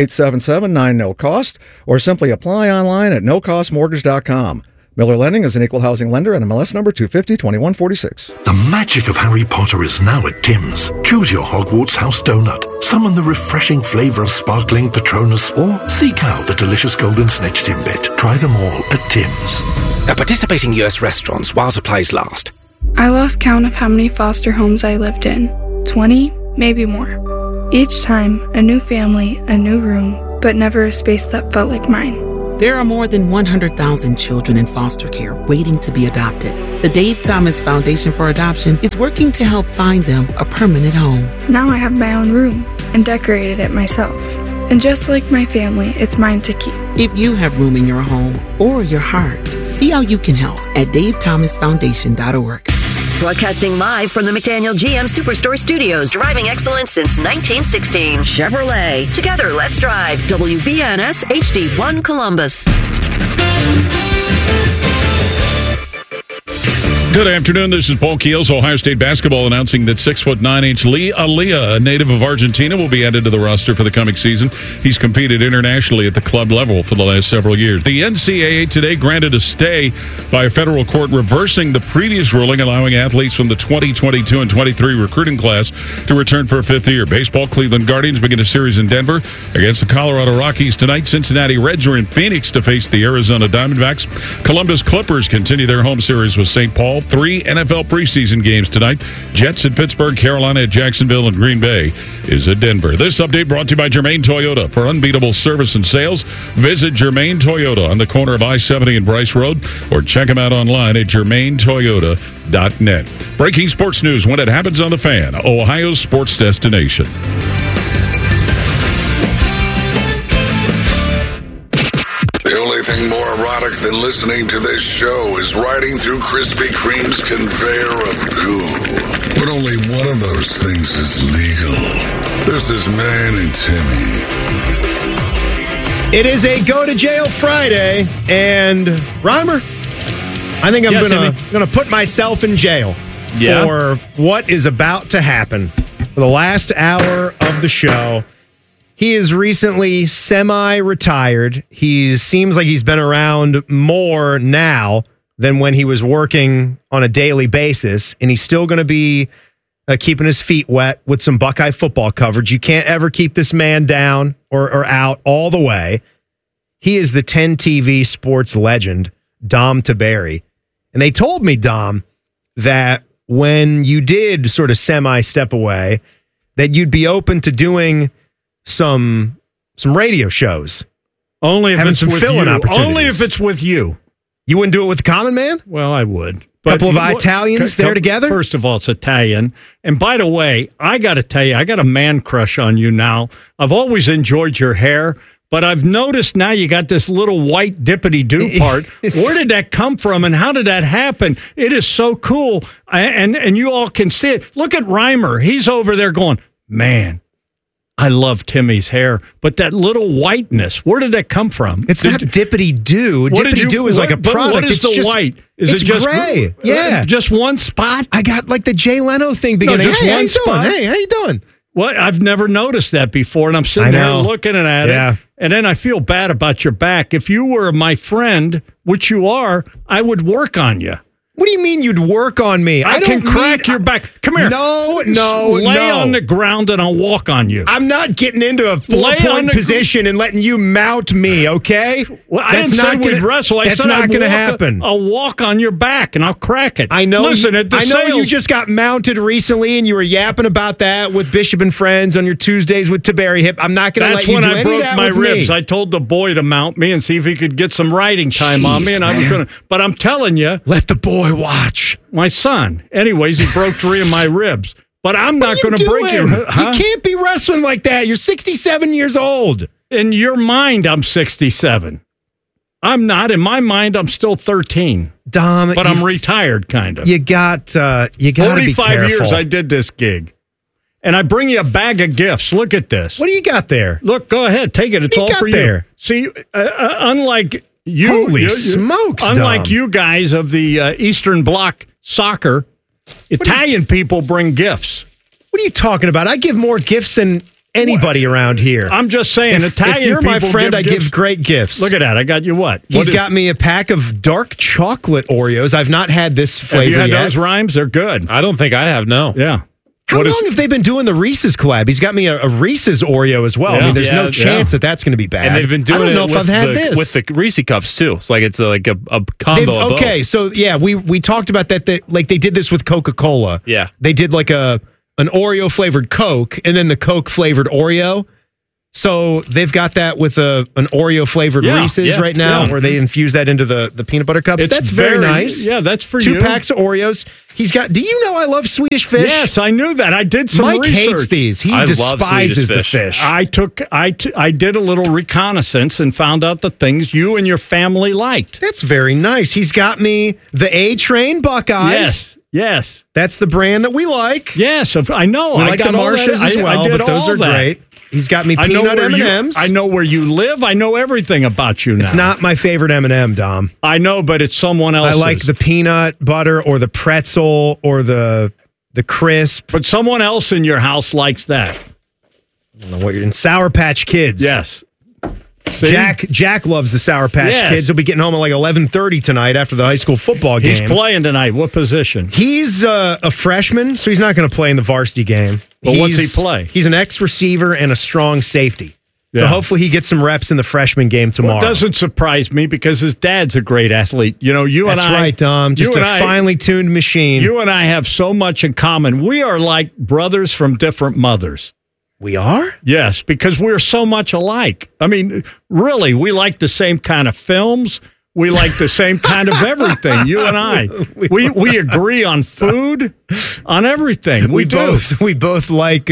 Speaker 10: 877-9-NO-COST, or simply apply online at nocostmortgage.com. Miller Lending is an equal housing lender and MLS number 250-2146.
Speaker 3: The magic of Harry Potter is now at Tim's. Choose your Hogwarts house donut, summon the refreshing flavour of sparkling Patronus, or seek out the delicious golden snitch Timbit. Try them all at Tim's.
Speaker 11: At participating US restaurants while supplies last.
Speaker 12: I lost count of how many foster homes I lived in. 20, maybe more. Each time, a new family, a new room, but never a space that felt like mine.
Speaker 13: There are more than 100,000 children in foster care waiting to be adopted. The Dave Thomas Foundation for Adoption is working to help find them a permanent home.
Speaker 12: Now I have my own room and decorated it myself. And just like my family, it's mine to keep.
Speaker 13: If you have room in your home or your heart, see how you can help at davethomasfoundation.org.
Speaker 4: Broadcasting live from the McDaniel GM Superstore Studios, driving excellence since 1916. Chevrolet. Together, let's drive. WBNS HD1 Columbus.
Speaker 25: Good afternoon. This is Paul Keels. Ohio State basketball announcing that 6'9" Lee Alia, a native of Argentina, will be added to the roster for the coming season. He's competed internationally at the club level for the last several years. The NCAA today granted a stay by a federal court reversing the previous ruling allowing athletes from the 2022 and 23 recruiting class to return for a 5th year. Baseball, Cleveland Guardians begin a series in Denver against the Colorado Rockies tonight. Cincinnati Reds are in Phoenix to face the Arizona Diamondbacks. Columbus Clippers continue their home series with St. Paul. 3 NFL preseason games tonight. Jets at Pittsburgh, Carolina at Jacksonville, and Green Bay is at Denver. This update brought to you by Germain Toyota. For unbeatable service and sales, visit Germain Toyota on the corner of I-70 and Bryce Road, or check them out online at germaintoyota.net. Breaking sports news when it happens on The Fan, Ohio's sports destination.
Speaker 8: The only thing more erotic than listening to this show is riding through Krispy Kreme's conveyor of goo. But only one of those things is legal. This is Man and Timmy.
Speaker 1: It is a Go to Jail Friday, and Reimer, I think I'm gonna put myself in jail for what is about to happen. For the last hour of the show, he is recently semi-retired. He seems like he's been around more now than when he was working on a daily basis, and he's still going to be keeping his feet wet with some Buckeye football coverage. You can't ever keep this man down or out all the way. He is the 10 TV sports legend, Dom Tiberi. And they told me, Dom, that when you did sort of semi-step away, that you'd be open to doing some radio shows.
Speaker 26: Only if
Speaker 1: having
Speaker 26: it's
Speaker 1: some
Speaker 26: with
Speaker 1: fill-in
Speaker 26: you.
Speaker 1: opportunities.
Speaker 26: Only if it's with you.
Speaker 1: You wouldn't do it with the Common Man?
Speaker 26: Well, I would.
Speaker 1: A couple of Italians there together?
Speaker 26: First of all, it's Italian. And by the way, I got to tell you, I got a man crush on you now. I've always enjoyed your hair, but I've noticed now you got this little white dippity-doo part. Where did that come from, and how did that happen? It is so cool, and you all can see it. Look at Reimer. He's over there going, man, I love Timmy's hair, but that little whiteness, where did that come from?
Speaker 1: It's not dippity-doo. Dippity-doo is like a product.
Speaker 26: What is
Speaker 1: it's
Speaker 26: the
Speaker 1: just
Speaker 26: white? Is
Speaker 1: it's
Speaker 26: it just
Speaker 1: gray? Yeah.
Speaker 26: Just one spot?
Speaker 1: I got like the Jay Leno thing beginning.
Speaker 26: No, just
Speaker 1: hey,
Speaker 26: one
Speaker 1: how you
Speaker 26: spot?
Speaker 1: doing? Hey, how you doing?
Speaker 26: Well, I've never noticed that before, and I'm sitting there looking at it, and then I feel bad about your back. If you were my friend, which you are, I would work on you.
Speaker 1: What do you mean you'd work on me?
Speaker 26: I can crack your back. Come here.
Speaker 1: No.
Speaker 26: Lay on the ground and I'll walk on you.
Speaker 1: I'm not getting into a 4-point position and letting you mount me, okay?
Speaker 26: Well, I didn't say we'd wrestle. I
Speaker 1: that's
Speaker 26: said
Speaker 1: not going to happen.
Speaker 26: I'll walk on your back and I'll crack it.
Speaker 1: I know.
Speaker 26: Listen,
Speaker 1: I know you just got mounted recently and you were yapping about that with Bishop and Friends on your Tuesdays with Taberi Hip. I'm not going to let you do any of that with me.
Speaker 26: That's when I broke my ribs. I told the boy to mount me and see if he could get some riding time on me. And I was going to, but I'm telling you.
Speaker 1: Let the boy watch.
Speaker 26: My son. Anyways, he broke 3 of my ribs. But I'm not going to break your...
Speaker 1: You can't be wrestling like that. You're 67 years old.
Speaker 26: In your mind, I'm 67. I'm not. In my mind, I'm still 13.
Speaker 1: Dom,
Speaker 26: but I'm retired, kind of.
Speaker 1: You got to be careful.
Speaker 26: 45 years I did this gig. And I bring you a bag of gifts. Look at this.
Speaker 1: What do you got there?
Speaker 26: Look, go ahead. Take it. It's all for you. See, unlike you...
Speaker 1: Holy smokes,
Speaker 26: unlike
Speaker 1: Dom.
Speaker 26: you guys of the Eastern Bloc soccer, Italian people bring gifts.
Speaker 1: What are you talking about? I give more gifts than anybody around here.
Speaker 26: I'm just saying, Italian
Speaker 1: if you're my
Speaker 26: people
Speaker 1: friend, I give great gifts.
Speaker 26: Look at that. I got you what?
Speaker 1: He's got me a pack of dark chocolate Oreos. I've not had this flavor
Speaker 26: Have you had
Speaker 1: yet.
Speaker 26: those Rhymes? They're good.
Speaker 9: I don't think I have, no.
Speaker 26: Yeah.
Speaker 1: How long have they been doing the Reese's collab? He's got me a Reese's Oreo as well.
Speaker 26: Yeah.
Speaker 1: I mean, there's no chance that that's going to be bad.
Speaker 9: And they've been doing
Speaker 1: I don't know if I've had
Speaker 9: with the Reese cups too. It's like it's like a combo.
Speaker 1: Okay, so yeah, we talked about that. Like they did this with Coca-Cola.
Speaker 9: Yeah,
Speaker 1: they did like an Oreo flavored Coke and then the Coke flavored Oreo. So they've got that with an Oreo flavored Reese's right now, where they infuse that into the peanut butter cups. That's very nice.
Speaker 26: Yeah, that's for
Speaker 1: 2
Speaker 26: you.
Speaker 1: 2 packs of Oreos. He's got. Do you know I love Swedish fish?
Speaker 26: Yes, I knew that. I did some
Speaker 1: Mike
Speaker 26: research.
Speaker 1: hates these. He despises the fish.
Speaker 26: I did a little reconnaissance and found out the things you and your family liked.
Speaker 1: That's very nice. He's got me the A-Train Buckeyes.
Speaker 26: Yes.
Speaker 1: That's the brand that we like.
Speaker 26: Yes, I know.
Speaker 1: We like the Marshes as well, but those are great. He's got me peanut M&Ms.
Speaker 26: I know where you live. I know everything about you now.
Speaker 1: It's not my favorite M&M, Dom.
Speaker 26: I know, but it's someone else's.
Speaker 1: I like the peanut butter or the pretzel or the crisp.
Speaker 26: But someone else in your house likes that.
Speaker 1: I don't know what you're in. Sour Patch Kids.
Speaker 26: Yes. See?
Speaker 1: Jack loves the Sour Patch Kids. He'll be getting home at like 11:30 tonight after the high school football game.
Speaker 26: He's playing tonight. What position?
Speaker 1: He's a freshman, so he's not going to play in the varsity game.
Speaker 26: But what's he play?
Speaker 1: He's an ex-receiver and a strong safety. So
Speaker 26: Yeah.
Speaker 1: hopefully he gets some reps in the freshman game tomorrow.
Speaker 26: Well, it doesn't surprise me because his dad's a great athlete. You know,
Speaker 1: That's right, Dom. Just a finely tuned machine.
Speaker 26: You and I have so much in common. We are like brothers from different mothers.
Speaker 1: We are?
Speaker 26: Yes, because we're so much alike. I mean, really, we like the same kind of films. We like the same kind of everything. You and I, we agree on food, on everything. We
Speaker 1: both like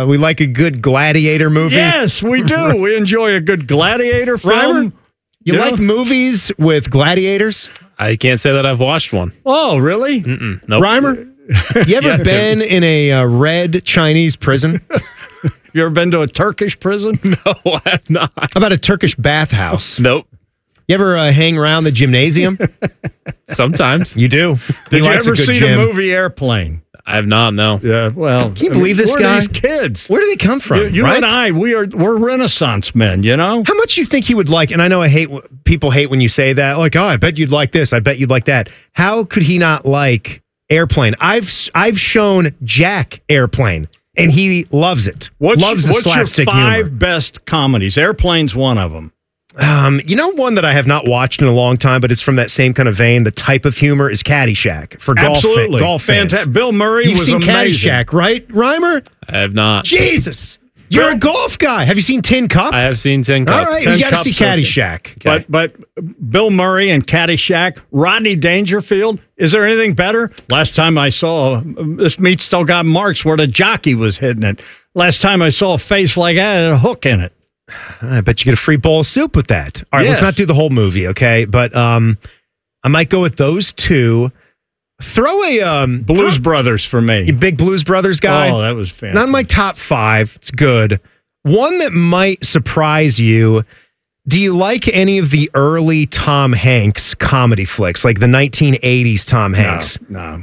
Speaker 1: a good gladiator movie.
Speaker 26: Yes, we do. We enjoy a good gladiator film.
Speaker 1: Reimer, you like movies with gladiators?
Speaker 9: I can't say that I've watched one.
Speaker 26: Oh, really?
Speaker 9: Mm-mm. Nope.
Speaker 1: Reimer, you ever been in a red Chinese prison?
Speaker 26: You ever been to a Turkish prison?
Speaker 9: No, I have not.
Speaker 1: How about a Turkish bathhouse?
Speaker 9: Nope.
Speaker 1: You ever hang around the gymnasium?
Speaker 9: Sometimes.
Speaker 1: You do.
Speaker 26: Did you ever see the movie Airplane?
Speaker 9: I have not, no.
Speaker 26: Yeah, well.
Speaker 1: Can you believe this guy?
Speaker 26: These kids.
Speaker 1: Where do they come from?
Speaker 26: You
Speaker 1: right?
Speaker 26: and I, we're Renaissance men, you know?
Speaker 1: How much you think he would like, and I know people hate when you say that, like, oh, I bet you'd like this, I bet you'd like that. How could he not like Airplane? I've shown Jack Airplane, and he loves it. Loves the slapstick
Speaker 26: your 5
Speaker 1: humor.
Speaker 26: best comedies? Airplane's one of them.
Speaker 1: You know, one that I have not watched in a long time, but it's from that same kind of vein. The type of humor is Caddyshack for golf fans.
Speaker 26: Fantastic. Bill Murray
Speaker 1: You've
Speaker 26: was
Speaker 1: seen
Speaker 26: amazing.
Speaker 1: Caddyshack, right, Reimer?
Speaker 9: I have not.
Speaker 1: Jesus, you're a golf guy. Have you seen Tin Cup?
Speaker 9: I have seen Tin Cup.
Speaker 1: All right, you got to see Caddyshack.
Speaker 9: Okay.
Speaker 26: But Bill Murray and Caddyshack, Rodney Dangerfield. Is there anything better? Last time I saw this meat still got marks where the jockey was hitting it. Last time I saw a face like that, it had a hook in it.
Speaker 1: I bet you get a free bowl of soup with that. All right, let's not do the whole movie, okay? But I might go with those two. Throw a
Speaker 26: Blues Brothers for me.
Speaker 1: You big Blues Brothers guy?
Speaker 26: Oh, that was fantastic.
Speaker 1: Not in my top 5. It's good. One that might surprise you Do you like any of the early Tom Hanks comedy flicks, like the 1980s Tom Hanks?
Speaker 26: No.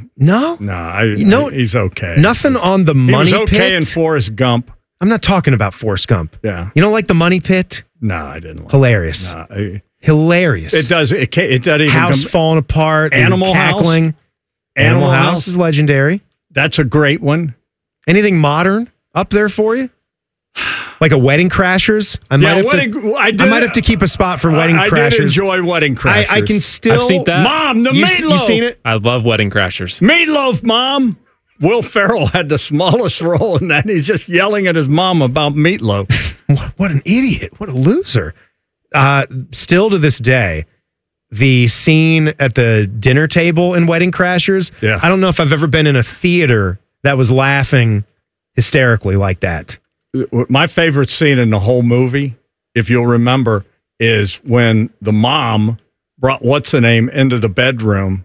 Speaker 1: He's
Speaker 26: okay.
Speaker 1: Nothing on the
Speaker 26: He
Speaker 1: Money
Speaker 26: was okay
Speaker 1: Pit?
Speaker 26: in Forrest Gump.
Speaker 1: I'm not talking about Forrest Gump.
Speaker 26: Yeah.
Speaker 1: You don't like the Money Pit?
Speaker 26: No, I didn't like
Speaker 1: Hilarious. Hilarious.
Speaker 26: It does. It doesn't even
Speaker 1: House falling apart.
Speaker 26: Animal
Speaker 1: cackling.
Speaker 26: House.
Speaker 1: Animal House is legendary.
Speaker 26: That's a great one.
Speaker 1: Anything modern up there for you? Like a Wedding Crashers? I might have to keep a spot for Wedding Crashers.
Speaker 26: I did enjoy Wedding Crashers.
Speaker 1: I can still...
Speaker 9: I've seen that.
Speaker 26: Mom, the Meatloaf.
Speaker 1: You seen it?
Speaker 9: I love Wedding Crashers.
Speaker 26: Meatloaf, Mom. Will Ferrell had the smallest role in that. He's just yelling at his mom about meatloaf.
Speaker 1: What an idiot. What a loser. Still to this day, the scene at the dinner table in Wedding Crashers, I don't know if I've ever been in a theater that was laughing hysterically like that.
Speaker 26: My favorite scene in the whole movie, if you'll remember, is when the mom brought what's-her-name into the bedroom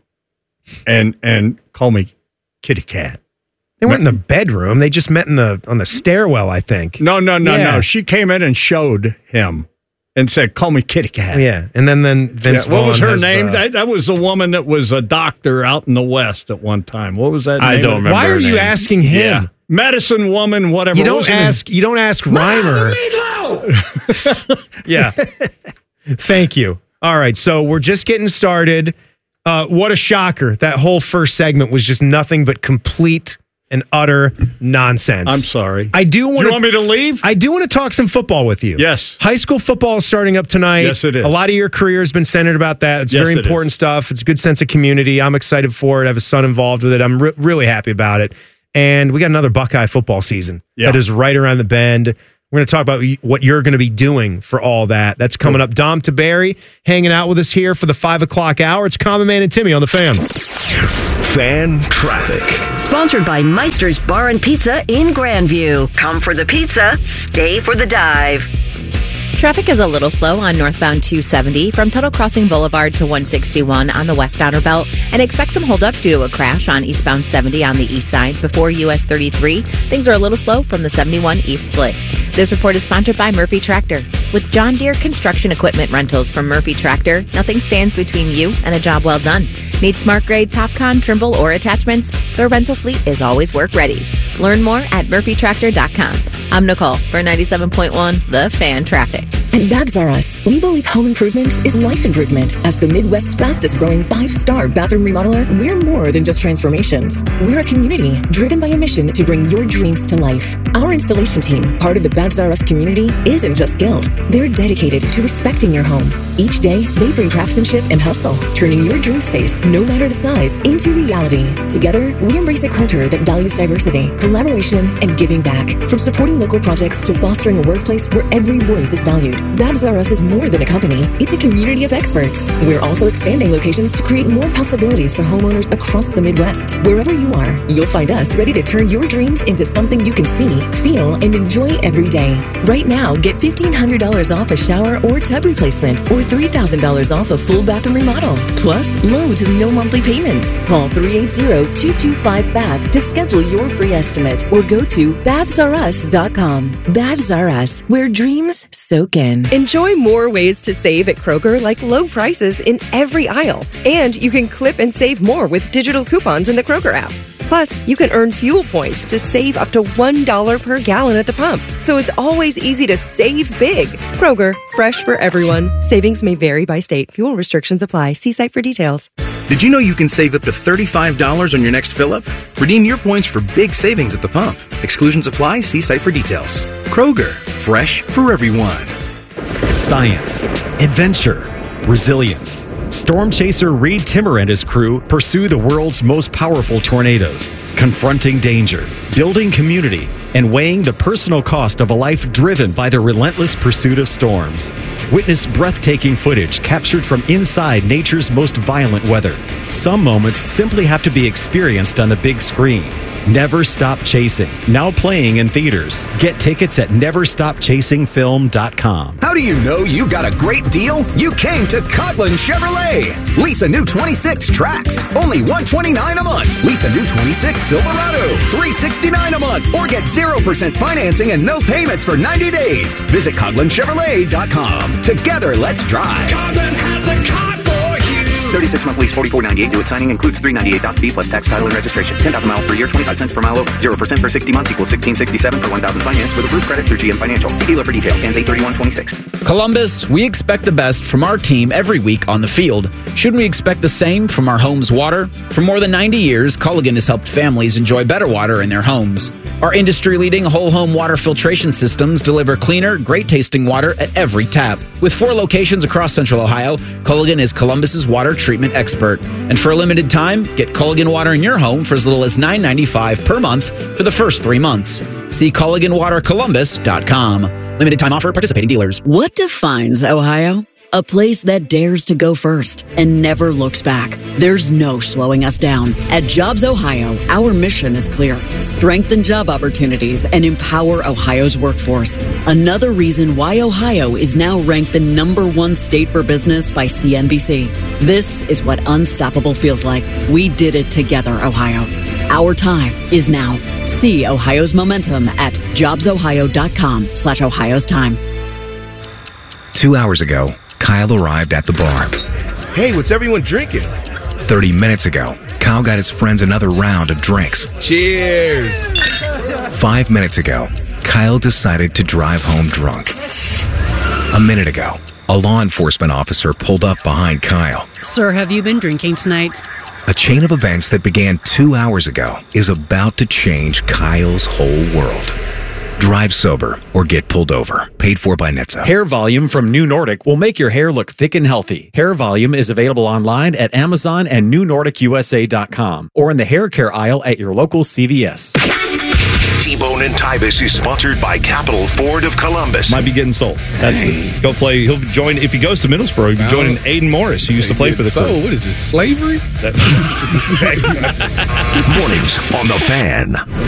Speaker 26: and called me kitty cat.
Speaker 1: They weren't in the bedroom. They just met on the stairwell, I think.
Speaker 26: No. She came in and showed him and said, "Call me kitty cat."
Speaker 1: Yeah, and then Vince Vaughn.
Speaker 26: What was her name? That was the woman that was a doctor out in the West at one time. What was that name?
Speaker 9: I don't remember.
Speaker 1: Why are you asking him?
Speaker 26: Yeah. Medicine woman, whatever.
Speaker 1: You don't ask Reimer. Yeah. Thank you. All right, so we're just getting started. What a shocker. That whole first segment was just nothing but complete and utter nonsense.
Speaker 26: I'm sorry.
Speaker 1: You want
Speaker 26: me to leave?
Speaker 1: I do want to talk some football with you.
Speaker 26: Yes.
Speaker 1: High school football is starting up tonight.
Speaker 26: Yes, it is.
Speaker 1: A lot of your career has been centered about that. It's very important stuff. It's a good sense of community. I'm excited for it. I have a son involved with it. I'm really happy about it. And we got another Buckeye football season that is right around the bend. We're going to talk about what you're going to be doing for all that. That's coming up. Dom Taberry hanging out with us here for the 5 o'clock hour. It's Common Man and Timmy on the Fan.
Speaker 3: Fan Traffic.
Speaker 4: Sponsored by Meister's Bar and Pizza in Grandview. Come for the pizza, stay for the dive.
Speaker 5: Traffic is a little slow on northbound 270 from Tuttle Crossing Boulevard to 161 on the west outer belt, and expect some holdup due to a crash on eastbound 70 on the east side before US 33. Things are a little slow from the 71 east split. This report is sponsored by Murphy Tractor. With John Deere construction equipment rentals from Murphy Tractor, nothing stands between you and a job well done. Need smart grade, Topcon, Trimble, or attachments? Their rental fleet is always work ready. Learn more at murphytractor.com. I'm Nicole for 97.1 The Fan Traffic.
Speaker 14: At Baths R Us, we believe home improvement is life improvement. As the Midwest's fastest growing 5-star bathroom remodeler, we're more than just transformations. We're a community driven by a mission to bring your dreams to life. Our installation team, part of the Baths R Us community, isn't just skilled. They're dedicated to respecting your home. Each day, they bring craftsmanship and hustle, turning your dream space, no matter the size, into reality. Together, we embrace a culture that values diversity, collaboration, and giving back. From supporting local projects to fostering a workplace where every voice is valued. Baths R Us is more than a company. It's a community of experts. We're also expanding locations to create more possibilities for homeowners across the Midwest. Wherever you are, you'll find us ready to turn your dreams into something you can see, feel, and enjoy every day. Right now, get $1,500 off a shower or tub replacement or $3,000 off a full bathroom remodel. Plus, low to no monthly payments. Call 380-225-BATH to schedule your free estimate or go to bathsrus.com. Baths R Us, where dreams soak in.
Speaker 15: Enjoy more ways to save at Kroger, like low prices in every aisle. And you can clip and save more with digital coupons in the Kroger app. Plus, you can earn fuel points to save up to $1 per gallon at the pump. So it's always easy to save big. Kroger, fresh for everyone. Savings may vary by state. Fuel restrictions apply. See site for details.
Speaker 16: Did you know you can save up to $35 on your next fill-up? Redeem your points for big savings at the pump. Exclusions apply. See site for details. Kroger, fresh for everyone.
Speaker 17: Science, adventure, resilience. Storm chaser Reed Timmer and his crew pursue the world's most powerful tornadoes, confronting danger, building community, and weighing the personal cost of a life driven by the relentless pursuit of storms. Witness breathtaking footage captured from inside nature's most violent weather. Some moments simply have to be experienced on the big screen. Never Stop Chasing, now playing in theaters. Get tickets at neverstopchasingfilm.com.
Speaker 2: How do you know you got a great deal? You came to Coghlan Chevrolet. Lease a new 26 Trax, only $129 a month. Lease a new 26 Silverado, $369 a month. Or get 0% financing and no payments for 90 days. Visit CoghlanChevrolet.com. Together, let's drive.
Speaker 11: Coghlan has the car for you.
Speaker 16: 36-month lease, $44.98 due at signing, includes $398 fee plus tax, title, and registration. 10,000 miles per year, 25 cents per mile over. 0% for 60 months equals $16.67 for 1,000 finance with approved credit through GM Financial. See dealer for details. Ends 8/31/26.
Speaker 6: Columbus, we expect the best from our team every week on the field. Shouldn't we expect the same from our home's water? For more than 90 years, Culligan has helped families enjoy better water in their homes. Our industry-leading whole-home water filtration systems deliver cleaner, great-tasting water at every tap. With 4 locations across Central Ohio, Culligan is Columbus's water treatment expert. And for a limited time, get Culligan water in your home for as little as $9.95 per month for the first 3 months. See CulliganWaterColumbus.com. Limited time offer, participating dealers.
Speaker 18: What defines Ohio? A place that dares to go first and never looks back. There's no slowing us down. At Jobs Ohio, our mission is clear. Strengthen job opportunities and empower Ohio's workforce. Another reason why Ohio is now ranked the #1 state for business by CNBC. This is what unstoppable feels like. We did it together, Ohio. Our time is now. See Ohio's momentum at jobsohio.com/Ohio's time.
Speaker 11: 2 hours ago, Kyle arrived at the bar.
Speaker 19: Hey, what's everyone drinking?
Speaker 11: 30 minutes ago, Kyle got his friends another round of drinks.
Speaker 19: Cheers!
Speaker 11: 5 minutes ago, Kyle decided to drive home drunk. A minute ago, a law enforcement officer pulled up behind Kyle.
Speaker 20: Sir, have you been drinking tonight?
Speaker 11: A chain of events that began 2 hours ago is about to change Kyle's whole world. Drive sober or get pulled over. Paid for by NHTSA.
Speaker 24: Hair Volume from New Nordic will make your hair look thick and healthy. Hair Volume is available online at Amazon and newnordicusa.com or in the hair care aisle at your local CVS.
Speaker 21: T-Bone and Tybus is sponsored by Capital Ford of Columbus.
Speaker 27: Might be getting sold. That's go play. He'll join if he goes to Middlesbrough. He'll be joining Aiden Morris, who used to play for the club.
Speaker 28: What is this, slavery?
Speaker 21: Mornings on the Fan.